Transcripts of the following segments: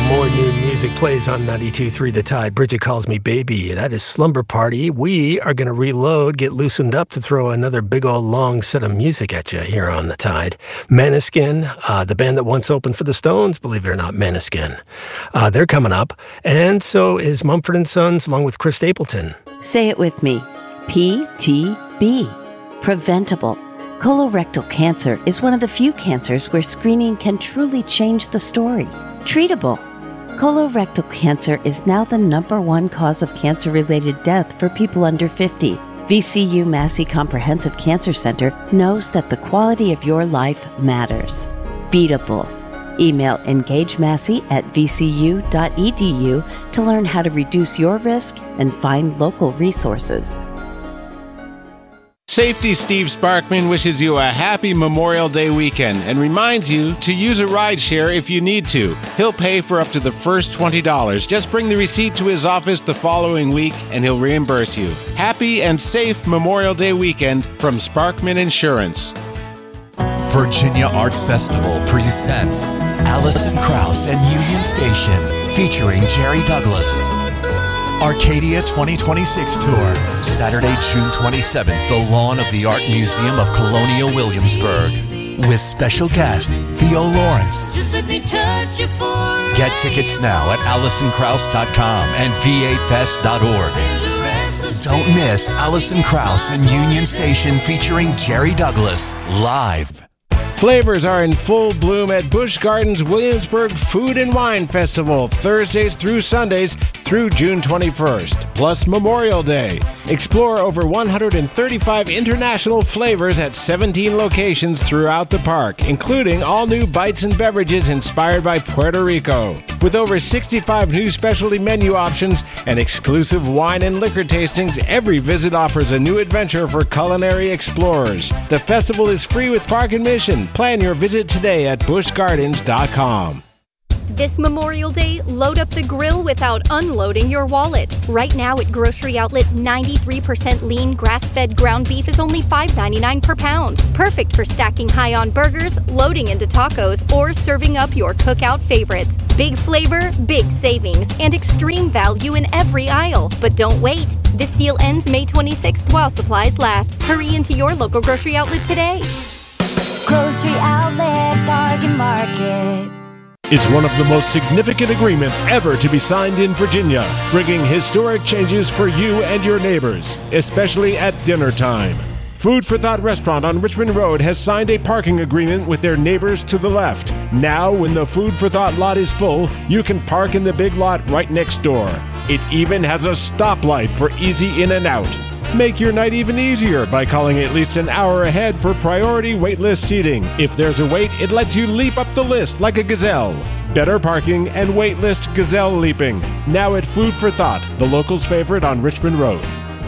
More new music plays on 92.3 The Tide. Bridget Calls Me Baby. That is Slumber Party. We are going to reload, get loosened up to throw another big old long set of music at you here on The Tide. Maneskin, the band that once opened for the Stones, believe it or not, Maneskin. They're coming up. And so is Mumford & Sons along with Chris Stapleton. Say it with me. PTB. Preventable. Colorectal cancer is one of the few cancers where screening can truly change the story. Treatable. Colorectal cancer is now the #1 cause of cancer-related death for people under 50. VCU Massey Comprehensive Cancer Center knows that the quality of your life matters. Beatable. Email engagemassey@vcu.edu to learn how to reduce your risk and find local resources. Safety Steve Sparkman wishes you a happy Memorial Day weekend and reminds you to use a rideshare if you need to. He'll pay for up to the first $20. Just bring the receipt to his office the following week and he'll reimburse you. Happy and safe Memorial Day weekend from Sparkman Insurance. Virginia Arts Festival presents Alison Krauss and Union Station featuring Jerry Douglas. Arcadia 2026 Tour, Saturday, June 27th, the lawn of the Art Museum of Colonial Williamsburg. With special guest, Theo Lawrence. Get tickets now at AlisonKrauss.com and VAFest.org. Don't miss Alison Krauss and Union Station featuring Jerry Douglas, live. Flavors are in full bloom at Busch Gardens Williamsburg Food and Wine Festival, Thursdays through Sundays through June 21st, plus Memorial Day. Explore over 135 international flavors at 17 locations throughout the park, including all new bites and beverages inspired by Puerto Rico. With over 65 new specialty menu options and exclusive wine and liquor tastings, every visit offers a new adventure for culinary explorers. The festival is free with park admission. Plan your visit today at buschgardens.com. This Memorial Day, load up the grill without unloading your wallet. Right now at Grocery Outlet, 93% lean, grass-fed ground beef is only $5.99 per pound. Perfect for stacking high on burgers, loading into tacos, or serving up your cookout favorites. Big flavor, big savings, and extreme value in every aisle. But don't wait. This deal ends May 26th while supplies last. Hurry into your local Grocery Outlet today. Grocery Outlet Bargain Market. It's one of the most significant agreements ever to be signed in Virginia, bringing historic changes for you and your neighbors, especially at dinner time. Food for Thought Restaurant on Richmond Road has signed a parking agreement with their neighbors to the left. Now, when the Food for Thought lot is full, you can park in the big lot right next door. It even has a stoplight for easy in and out. Make your night even easier by calling at least an hour ahead for priority waitlist seating. If there's a wait, it lets you leap up the list like a gazelle. Better parking and waitlist gazelle leaping. Now at Food for Thought, the locals' favorite on Richmond Road.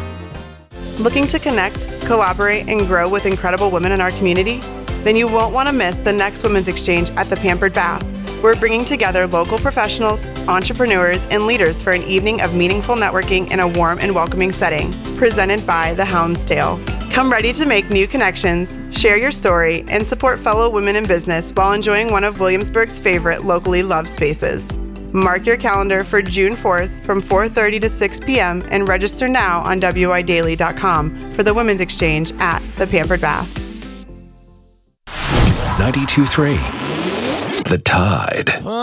Looking to connect, collaborate, and grow with incredible women in our community? Then you won't want to miss the next Women's Exchange at the Pampered Bath. We're bringing together local professionals, entrepreneurs, and leaders for an evening of meaningful networking in a warm and welcoming setting. Presented by The Houndsdale. Come ready to make new connections, share your story, and support fellow women in business while enjoying one of Williamsburg's favorite locally loved spaces. Mark your calendar for June 4th from 4:30 to 6 p.m. and register now on widaily.com for the Women's Exchange at the Pampered Bath. 92.3 The Tide.